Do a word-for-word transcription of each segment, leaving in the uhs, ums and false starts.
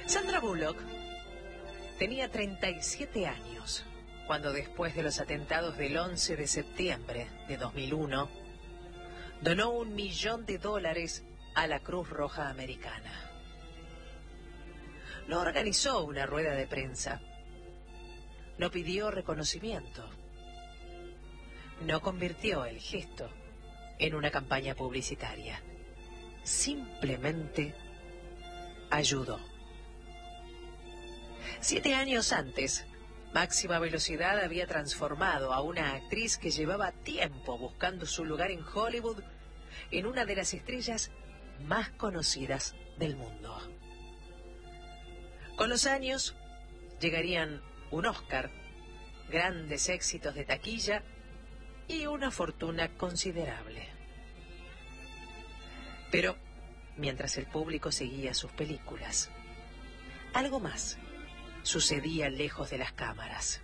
Sandra Bullock tenía treinta y siete años cuando, después de los atentados del once de septiembre de dos mil uno, donó un millón de dólares a la Cruz Roja Americana. No organizó una rueda de prensa, no pidió reconocimiento, no convirtió el gesto en una campaña publicitaria, simplemente ayudó. Siete años antes, Máxima Velocidad había transformado a una actriz que llevaba tiempo buscando su lugar en Hollywood en una de las estrellas más conocidas del mundo. Con los años llegarían un Oscar, grandes éxitos de taquilla y una fortuna considerable. Pero mientras el público seguía sus películas, algo más sucedía lejos de las cámaras.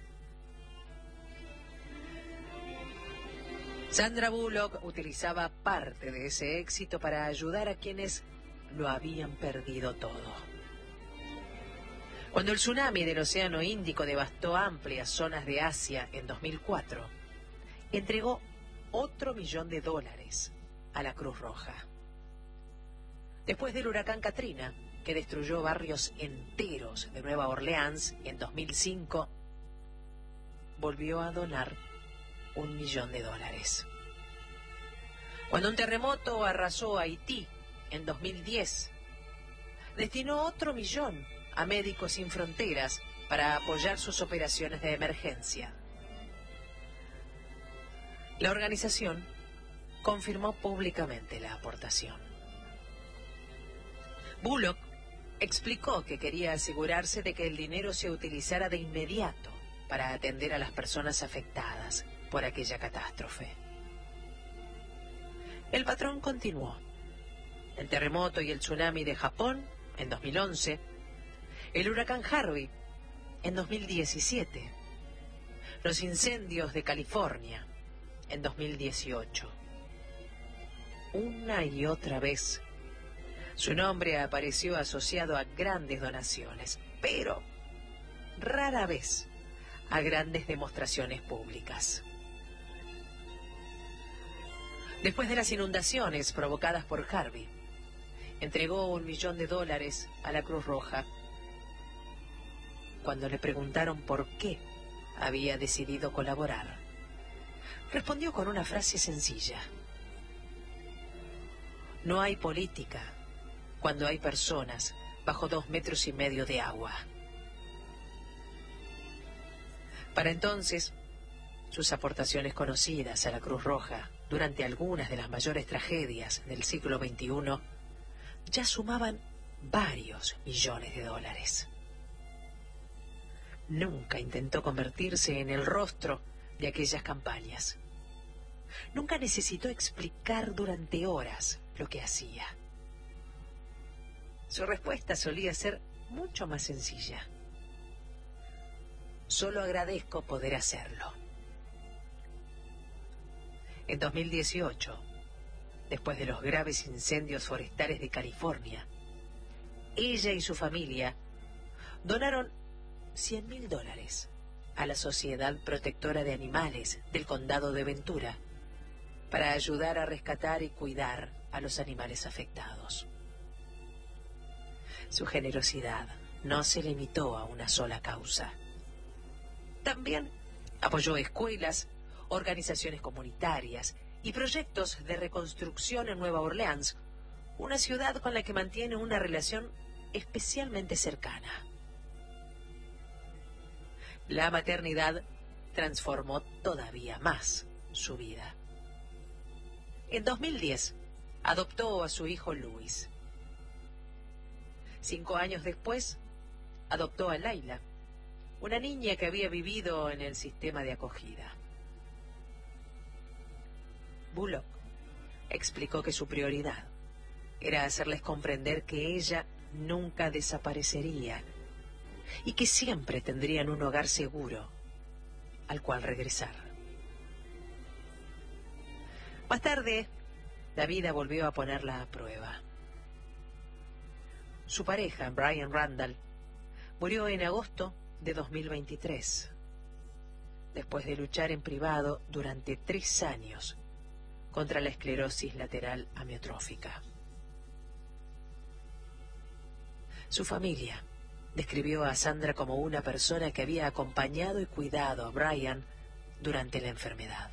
Sandra Bullock utilizaba parte de ese éxito para ayudar a quienes lo habían perdido todo. Cuando el tsunami del Océano Índico devastó amplias zonas de Asia en dos mil cuatro, entregó otro millón de dólares a la Cruz Roja. Después del huracán Katrina, que destruyó barrios enteros de Nueva Orleans en dos mil cinco, volvió a donar un millón de dólares. Cuando un terremoto arrasó Haití en dos mil diez, destinó otro millón a Médicos Sin Fronteras para apoyar sus operaciones de emergencia. La organización confirmó públicamente la aportación. Bullock explicó que quería asegurarse de que el dinero se utilizara de inmediato para atender a las personas afectadas por aquella catástrofe. El patrón continuó. El terremoto y el tsunami de Japón en dos mil once, el huracán Harvey en dos mil diecisiete, los incendios de California en dos mil dieciocho. Una y otra vez, su nombre apareció asociado a grandes donaciones, pero rara vez a grandes demostraciones públicas. Después de las inundaciones provocadas por Harvey, entregó un millón de dólares a la Cruz Roja. Cuando le preguntaron por qué había decidido colaborar, respondió con una frase sencilla: no hay política cuando hay personas bajo dos metros y medio de agua. Para entonces, sus aportaciones conocidas a la Cruz Roja durante algunas de las mayores tragedias del siglo veintiuno ya sumaban varios millones de dólares. Nunca intentó convertirse en el rostro de aquellas campañas. Nunca necesitó explicar durante horas lo que hacía. Su respuesta solía ser mucho más sencilla: solo agradezco poder hacerlo. En dos mil dieciocho, después de los graves incendios forestales de California, ella y su familia donaron cien mil dólares a la Sociedad Protectora de Animales del Condado de Ventura para ayudar a rescatar y cuidar a los animales afectados. Su generosidad no se limitó a una sola causa. También apoyó escuelas, organizaciones comunitarias y proyectos de reconstrucción en Nueva Orleans, una ciudad con la que mantiene una relación especialmente cercana. La maternidad transformó todavía más su vida. En dos mil diez, adoptó a su hijo Luis. Cinco años después, adoptó a Laila, una niña que había vivido en el sistema de acogida. Bullock explicó que su prioridad era hacerles comprender que ella nunca desaparecería y que siempre tendrían un hogar seguro al cual regresar. Más tarde, la vida volvió a ponerla a prueba. Su pareja, Brian Randall, Murió en agosto de dos mil veintitrés, después de luchar en privado durante tres años contra la esclerosis lateral amiotrófica. Su familia describió a Sandra como una persona que había acompañado y cuidado a Brian durante la enfermedad.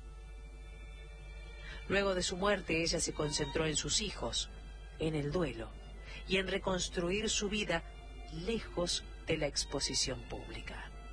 Luego de su muerte, ella se concentró en sus hijos, en el duelo y en reconstruir su vida lejos de la exposición pública.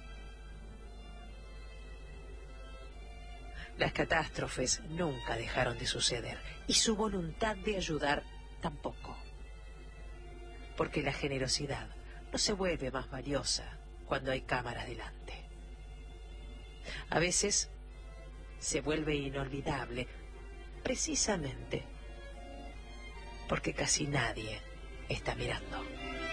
Las catástrofes nunca dejaron de suceder y su voluntad de ayudar tampoco, porque la generosidad no se vuelve más valiosa cuando hay cámaras delante. A veces se vuelve inolvidable precisamente porque casi nadie está mirando.